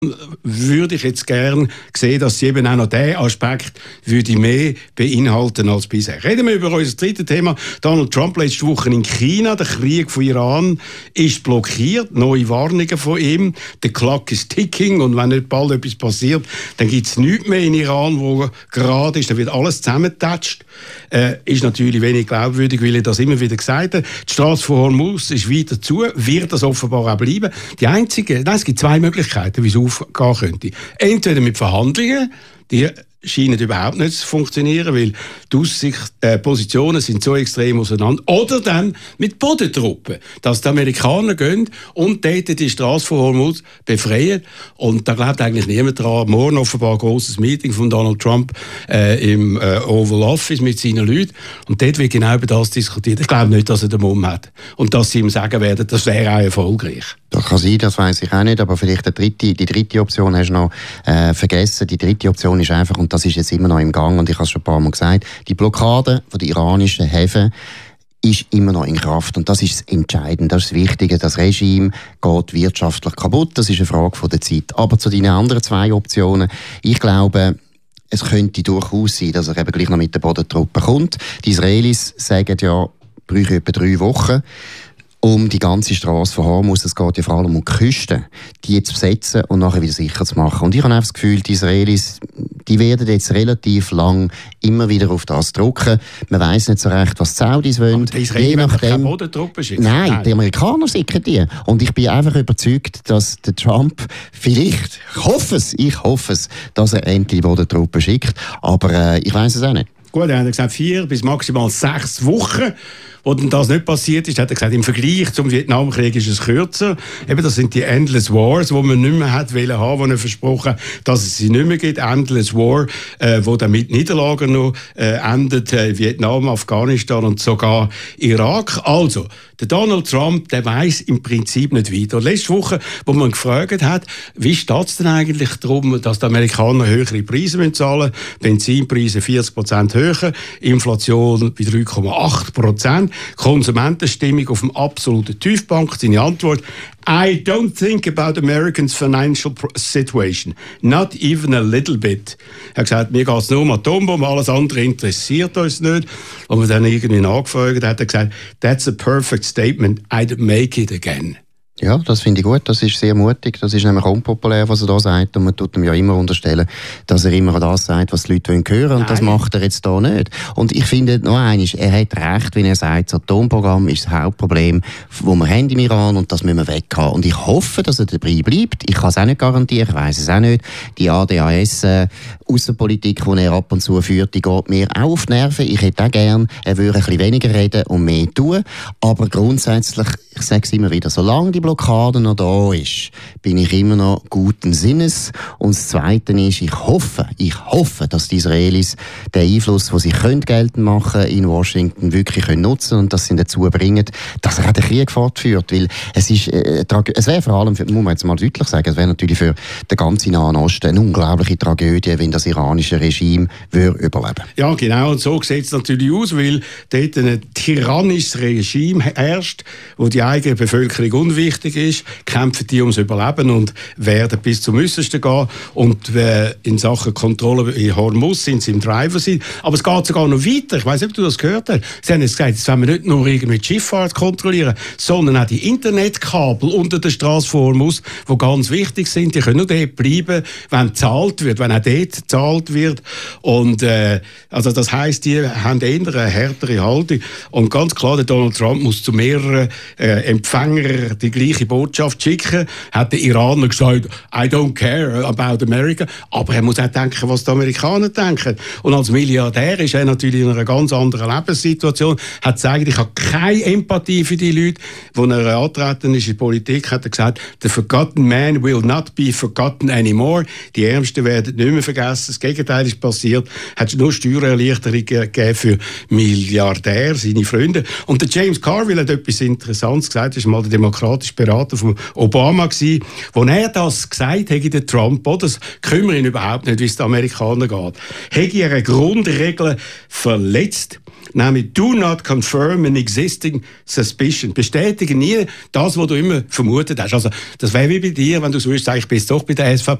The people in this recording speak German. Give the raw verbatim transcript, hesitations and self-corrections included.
würde ich jetzt gerne sehen, dass sie eben auch noch diesen Aspekt würde mehr beinhalten als bisher. Reden wir über unser drittes Thema. Donald Trump letzte Woche in China. Der Krieg von Iran ist blockiert. Neue Warnungen von ihm. Der Clock ist ticking und wenn nicht bald etwas passiert, dann gibt es nichts mehr in Iran, wo gerade ist. Dann wird alles zusammengetatscht. Äh, ist natürlich wenig glaubwürdig, weil er das immer wieder gesagt hat. Die Straße von Hormuz ist weiter zu, wird das offenbar auch bleiben. Die einzige, nein, es gibt zwei Möglichkeiten, wie es aufgehen könnte. Entweder mit Verhandlungen, die scheinen überhaupt nicht zu funktionieren, weil die Aussicht, äh, Positionen sind so extrem auseinander. Oder dann mit Bodentruppen, dass die Amerikaner gehen und dort die Straße von Hormuz befreien. Und da glaubt eigentlich niemand dran. Morgen offenbar ein grosses Meeting von Donald Trump äh, im äh, Oval Office mit seinen Leuten. Und dort wird genau über das diskutiert. Ich glaube nicht, dass er den Mumm hat. Und dass sie ihm sagen werden, das wäre auch erfolgreich. Das kann sein, das weiss ich auch nicht, aber vielleicht die dritte, die dritte Option hast du noch äh, vergessen. Die dritte Option ist einfach, und das ist jetzt immer noch im Gang, und ich habe es schon ein paar Mal gesagt, die Blockade von den iranischen Häfen ist immer noch in Kraft. Und das ist das Entscheidende, das ist das Wichtige. Das Regime geht wirtschaftlich kaputt, das ist eine Frage von der Zeit. Aber zu deinen anderen zwei Optionen, ich glaube, es könnte durchaus sein, dass er eben gleich noch mit der Bodentruppe kommt. Die Israelis sagen ja, bräuchten etwa drei Wochen, um die ganze Straße von Hormuz, es geht ja vor allem um die Küste, die zu besetzen und nachher wieder sicher zu machen. Und ich habe einfach das Gefühl, die Israelis, die werden jetzt relativ lang immer wieder auf das drücken. Man weiss nicht so recht, was die Saudis wollen. Aber die Israelis wollen keine Bodentruppen schicken? Nein, Nein, die Amerikaner schicken die. Und ich bin einfach überzeugt, dass der Trump vielleicht, ich hoffe es, ich hoffe es, dass er endlich die Bodentruppen schickt. Aber äh, ich weiss es auch nicht. Gut, er hat gesagt, vier bis maximal sechs Wochen. Wo denn das nicht passiert ist, hat er gesagt, im Vergleich zum Vietnamkrieg ist es kürzer. Eben, das sind die Endless Wars, die man nicht mehr hat wollen haben, die er versprochen, dass es sie nicht mehr gibt. Endless War, äh, wo dann mit Niederlagen noch äh, endet, äh, Vietnam, Afghanistan und sogar Irak. Also, der Donald Trump, der weiss im Prinzip nicht weiter. Und letzte Woche, wo man gefragt hat, wie steht es denn eigentlich darum, dass die Amerikaner höhere Preise zahlen müssen, Benzinpreise vierzig Prozent höher, Inflation bei drei Komma acht Prozent, Konsumentenstimmung auf dem absoluten Tiefpunkt. Seine Antwort: I don't think about Americans' financial situation. Not even a little bit. Er hat gesagt, mir geht es nur um Atombomben, alles andere interessiert uns nicht. Und man dann irgendwie nachgefragt hat, hat er gesagt, that's a perfect statement, I'd make it again. Ja, das finde ich gut, das ist sehr mutig, das ist nämlich unpopulär, was er da sagt, und man tut ihm ja immer unterstellen, dass er immer das sagt, was die Leute hören wollen, und Nein. das macht er jetzt da nicht. Und ich finde noch eines, er hat recht, wenn er sagt, das Atomprogramm ist das Hauptproblem, das wir haben im Iran, und das müssen wir weg haben. Und ich hoffe, dass er dabei bleibt. Ich kann es auch nicht garantieren, ich weiss es auch nicht. Die A D A S-Außenpolitik, äh, die er ab und zu führt, die geht mir auch auf die Nerven. Ich hätte auch gern, er würde ein bisschen weniger reden und mehr tun. Aber grundsätzlich, ich sage es immer wieder, solange die Blockade noch da ist, bin ich immer noch guten Sinnes. Und das Zweite ist, ich hoffe, ich hoffe, dass die Israelis den Einfluss, den sie können geltend machen in Washington, wirklich können nutzen und dass sie ihn dazu bringen, dass er auch den Krieg fortführt. Weil es ist, äh, es wäre vor allem, für, muss man jetzt mal deutlich sagen, es wäre natürlich für den ganzen Nahen Osten eine unglaubliche Tragödie, wenn das iranische Regime würde überleben. Ja, genau, und so sieht es natürlich aus, weil dort ein tyrannisches Regime herrscht, wo die eigene Bevölkerung unwichtig ist, kämpfen die ums Überleben und werden bis zum Äußersten gehen. Und äh, in Sachen Kontrolle in Hormuz sind sie im Driver sind. Aber es geht sogar noch weiter. Ich weiss nicht, ob du das gehört hast. Sie haben jetzt gesagt, jetzt wollen wir nicht nur irgendwie die Schifffahrt kontrollieren, sondern auch die Internetkabel unter der Straße von Hormuz, die ganz wichtig sind. Die können nur dort bleiben, wenn gezahlt wird, wenn auch dort gezahlt wird. Und äh, also das heisst, die haben eher eine härtere Haltung. Und ganz klar, der Donald Trump muss zu mehreren äh, Empfängern die gleiche Botschaft schicken, hat der Iraner gesagt, I don't care about America, aber er muss auch denken, was die Amerikaner denken. Und als Milliardär ist er natürlich in einer ganz anderen Lebenssituation, hat gesagt, ich habe keine Empathie für die Leute, die er antreten ist in die Politik, hat er gesagt, the forgotten man will not be forgotten anymore, die Ärmsten werden nicht mehr vergessen, das Gegenteil ist passiert, hat nur Steuererleichterungen gegeben für Milliardäre, seine Freunde. Und der James Carville hat etwas Interessantes gesagt, das ist mal der demokratische Berater von Obama gewesen. Als er das gesagt hat, der Trump, oh, das kümmert ihn überhaupt nicht, wie es den Amerikanern geht, hätte er eine Grundregel verletzt, nämlich do not confirm an existing suspicion. Bestätige nie das, was du immer vermutet hast. Also, das wäre wie bei dir, wenn du so sagst, ich bin jetzt doch bei der S V P.